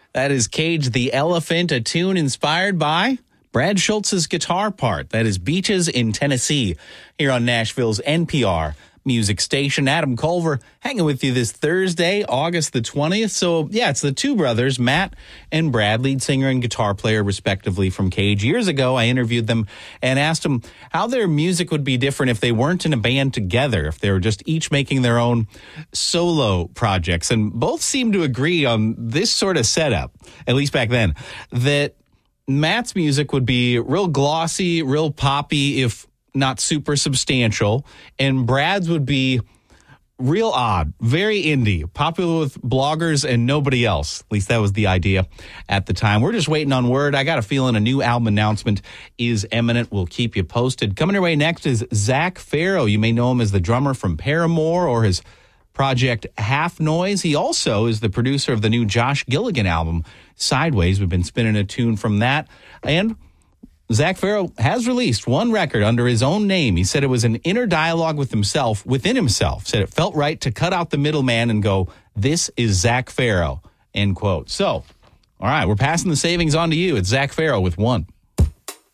That is Cage the Elephant, a tune inspired by Brad Schultz's guitar part. That is Beaches in Tennessee, here on Nashville's NPR music station. Adam Culver hanging with you this Thursday, August the 20th. So, yeah, it's the two brothers, Matt and Brad, lead singer and guitar player, respectively, from Cage. Years ago, I interviewed them and asked them how their music would be different if they weren't in a band together, if they were just each making their own solo projects. And both seem to agree on this sort of setup, at least back then, that Matt's music would be real glossy, real poppy, if not super substantial, and Brad's would be real odd, very indie, popular with bloggers and nobody else. At least that was the idea at the time. We're just waiting on word. I got a feeling a new album announcement is imminent. We'll keep you posted. Coming your way next is Zach Farrow. You may know him as the drummer from Paramore or his project Half Noise. He also is the producer of the new Josh Gilligan album, Sideways. We've been spinning a tune from that. And Zach Farrow has released one record under his own name. He said it was an inner dialogue with himself, within himself. Said it felt right to cut out the middleman and go, this is Zach Farrow, end quote. So, all right, we're passing the savings on to you. It's Zach Farrow with One.